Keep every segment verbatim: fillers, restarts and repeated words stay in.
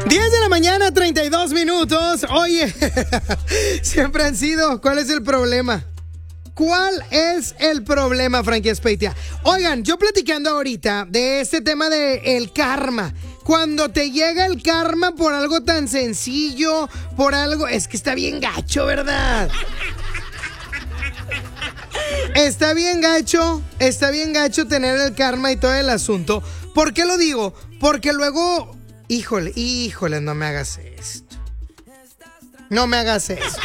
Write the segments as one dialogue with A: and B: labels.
A: diez de la mañana, treinta y dos minutos. Oye, siempre han sido. ¿Cuál es el problema? ¿Cuál es el problema, Frankie Azpeitia? Oigan, yo platicando ahorita de este tema de el karma. Cuando te llega el karma por algo tan sencillo, por algo... Es que está bien gacho, ¿verdad? Está bien gacho, está bien gacho tener el karma y todo el asunto. ¿Por qué lo digo? Porque luego... Híjole, híjole, no me hagas esto. No me hagas eso.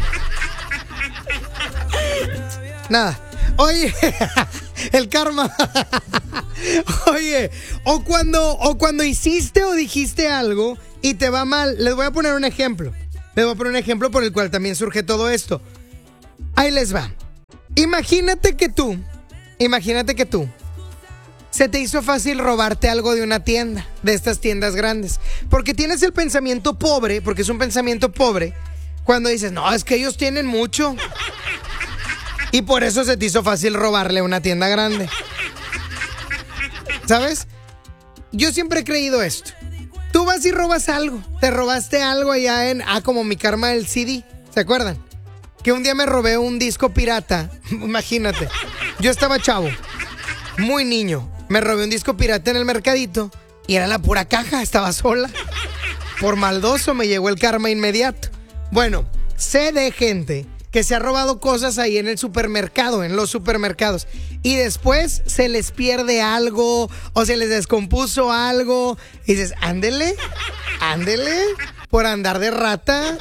A: Nada. Oye, el karma. Oye, o cuando, o cuando hiciste o dijiste algo y te va mal. Les voy a poner un ejemplo. Les voy a poner un ejemplo por el cual también surge todo esto. Ahí les va. Imagínate que tú, imagínate que tú se te hizo fácil robarte algo de una tienda, de estas tiendas grandes, porque tienes el pensamiento pobre, porque es un pensamiento pobre, cuando dices, no, es que ellos tienen mucho, y por eso se te hizo fácil robarle a una tienda grande. ¿Sabes? Yo siempre he creído esto. Tú vas y robas algo, te robaste algo allá en, ah, como mi karma del C D, ¿se acuerdan? Que un día me robé un disco pirata, imagínate, yo estaba chavo, muy niño. Me robé un disco pirata en el mercadito y era la pura caja, estaba sola. Por maldoso me llegó el karma inmediato. Bueno, sé de gente que se ha robado cosas ahí en el supermercado, en los supermercados, y después se les pierde algo o se les descompuso algo y dices, ándele, ándele, por andar de rata.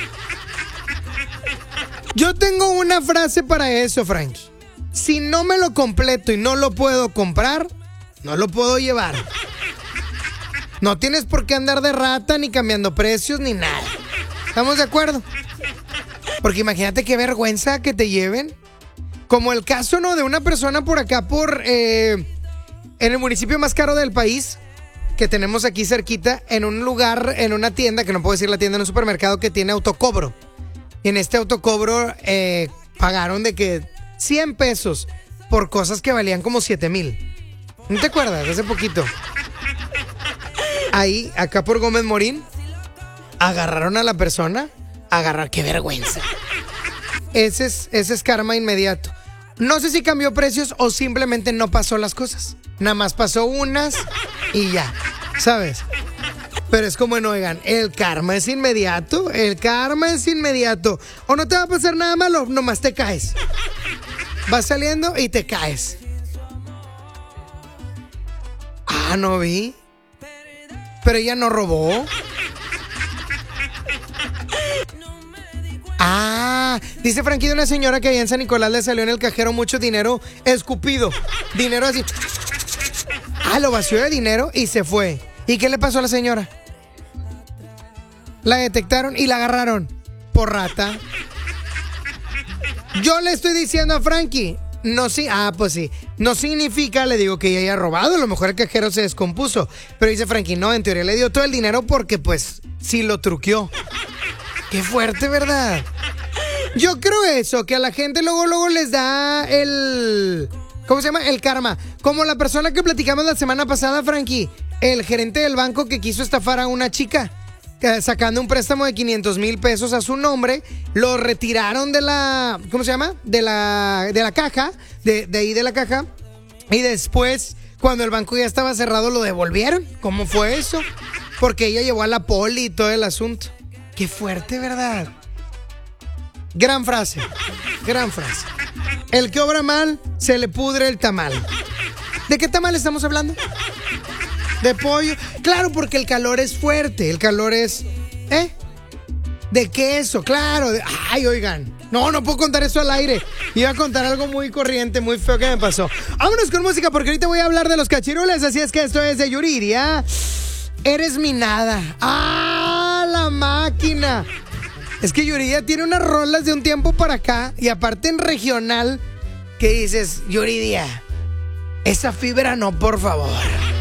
A: Yo tengo una frase para eso, Frankie. Si no me lo completo y no lo puedo comprar, no lo puedo llevar. No tienes por qué andar de rata, ni cambiando precios, ni nada. ¿Estamos de acuerdo? Porque imagínate qué vergüenza que te lleven. Como el caso, ¿no? De una persona por acá, por... Eh, en el municipio más caro del país, que tenemos aquí cerquita, en un lugar, en una tienda, que no puedo decir la tienda, en un supermercado que tiene autocobro. Y en este autocobro eh, pagaron de que cien pesos por cosas que valían como siete mil. ¿No te acuerdas? Hace poquito. Ahí, acá por Gómez Morín, agarraron a la persona. Agarrar, qué vergüenza. Ese es, ese es karma inmediato. No sé si cambió precios o simplemente no pasó las cosas. Nada más pasó unas y ya, ¿sabes? Pero es como, no, oigan, el karma es inmediato. El karma es inmediato. O no te va a pasar nada malo, nomás te caes. Vas saliendo y te caes. Ah, no vi. Pero ella no robó. Ah, dice Frankie de una señora que allá en San Nicolás le salió en el cajero mucho dinero escupido. Dinero así. Ah, lo vació de dinero y se fue. ¿Y qué le pasó a la señora? La detectaron y la agarraron por rata. Yo le estoy diciendo a Frankie, no sí, ah, pues sí, no significa, le digo que ella haya robado, a lo mejor el cajero se descompuso. Pero dice Frankie, no, en teoría le dio todo el dinero porque pues sí lo truqueó. Qué fuerte, ¿verdad? Yo creo eso, que a la gente luego, luego les da el... ¿Cómo se llama? El karma. Como la persona que platicamos la semana pasada, Frankie. El gerente del banco que quiso estafar a una chica, sacando un préstamo de quinientos mil pesos a su nombre. Lo retiraron de la... ¿Cómo se llama? De la, de la caja. De, de ahí de la caja. Y después, cuando el banco ya estaba cerrado, lo devolvieron. ¿Cómo fue eso? Porque ella llevó a la poli y todo el asunto. Qué fuerte, ¿verdad? Gran frase, gran frase. El que obra mal, se le pudre el tamal. ¿De qué tamal estamos hablando? De pollo. Claro, porque el calor es fuerte. El calor es... ¿Eh? De queso, claro. De... Ay, oigan. No, no puedo contar eso al aire. Iba a contar algo muy corriente, muy feo que me pasó. Vámonos con música porque ahorita voy a hablar de los cachirules. Así es que esto es de Yuridia. Eres mi nada. ¡Ah, la máquina! Es que Yuridia tiene unas rolas de un tiempo para acá. Y aparte en regional, que dices, Yuridia, esa fibra no, por favor.